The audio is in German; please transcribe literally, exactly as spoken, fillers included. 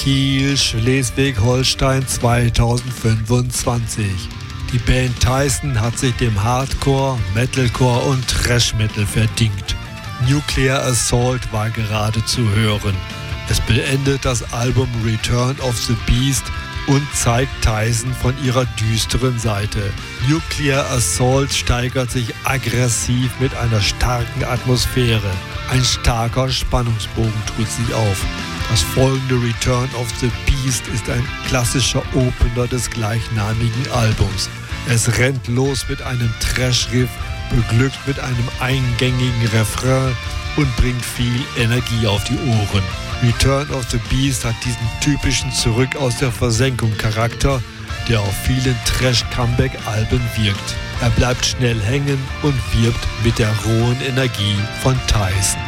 Kiel, Schleswig-Holstein zweitausendfünfundzwanzig. Die Band Tyson hat sich dem Hardcore, Metalcore und Thrash-Metal verdingt. Nuclear Assault war gerade zu hören. Es beendet das Album Return of the Beast und zeigt Tyson von ihrer düsteren Seite. Nuclear Assault steigert sich aggressiv mit einer starken Atmosphäre. Ein starker Spannungsbogen tut sich auf. Das folgende Return of the Beast ist ein klassischer Opener des gleichnamigen Albums. Es rennt los mit einem Thrash-Riff, beglückt mit einem eingängigen Refrain und bringt viel Energie auf die Ohren. Return of the Beast hat diesen typischen Zurück aus der Versenkung Charakter, der auf vielen Trash-Comeback-Alben wirkt. Er bleibt schnell hängen und wirbt mit der rohen Energie von Tyson.